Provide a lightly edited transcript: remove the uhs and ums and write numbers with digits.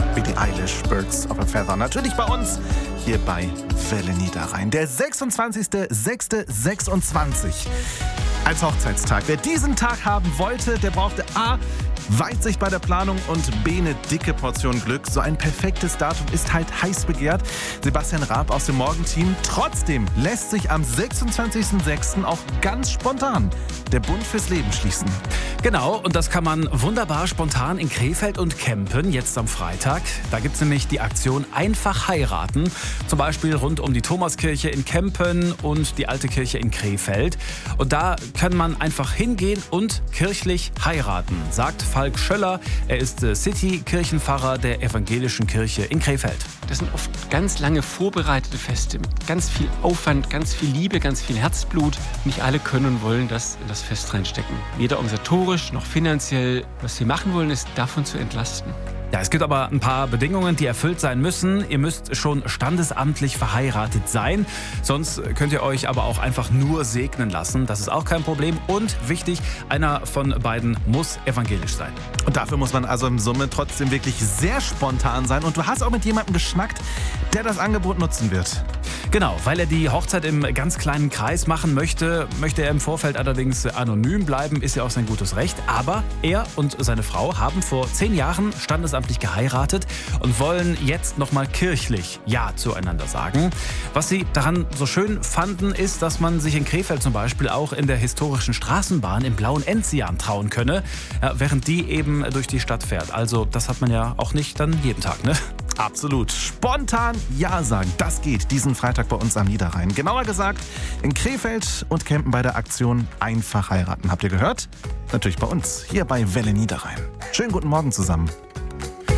Billie Eilish, Birds of a Feather. Natürlich bei uns hier bei Welle Niederrhein. Der 26.06.26 als Hochzeitstag. Wer diesen Tag haben wollte, der brauchte A. Weitsicht bei der Planung und B. eine dicke Portion Glück. So ein perfektes Datum ist halt heiß begehrt. Sebastian Raab aus dem Morgenteam. Trotzdem lässt sich am 26.06. auch ganz spontan der Bund fürs Leben schließen. Genau, und das kann man wunderbar spontan in Krefeld und Kempen, jetzt am Freitag. Da gibt es nämlich die Aktion Einfach heiraten. Zum Beispiel rund um die Thomaskirche in Kempen und die Alte Kirche in Krefeld. Und da kann man einfach hingehen und kirchlich heiraten, sagt Falk Schöller. Er ist City-Kirchenpfarrer der Evangelischen Kirche in Krefeld. Das sind oft ganz lange vorbereitete Feste mit ganz viel Aufwand, ganz viel Liebe, ganz viel Herzblut. Nicht alle können und wollen das in das Fest reinstecken. Weder organisatorisch noch finanziell. Was wir machen wollen, ist davon zu entlasten. Ja, es gibt aber ein paar Bedingungen, die erfüllt sein müssen. Ihr müsst schon standesamtlich verheiratet sein. Sonst könnt ihr euch aber auch einfach nur segnen lassen. Das ist auch kein Problem. Und wichtig, einer von beiden muss evangelisch sein. Und dafür muss man also in Summe trotzdem wirklich sehr spontan sein. Und du hast auch mit jemandem geschnackt, der das Angebot nutzen wird. Genau, weil er die Hochzeit im ganz kleinen Kreis machen möchte er im Vorfeld allerdings anonym bleiben, ist ja auch sein gutes Recht. Aber er und seine Frau haben vor 10 Jahren standesamtlich geheiratet und wollen jetzt nochmal kirchlich Ja zueinander sagen. Was sie daran so schön fanden, ist, dass man sich in Krefeld zum Beispiel auch in der historischen Straßenbahn im blauen Enzian trauen könne, während die eben durch die Stadt fährt. Also das hat man ja auch nicht dann jeden Tag, ne? Absolut. Spontan Ja sagen, das geht diesen Freitag bei uns am Niederrhein. Genauer gesagt in Krefeld und Kempen bei der Aktion Einfach heiraten. Habt ihr gehört? Natürlich bei uns, hier bei Welle Niederrhein. Schönen guten Morgen zusammen.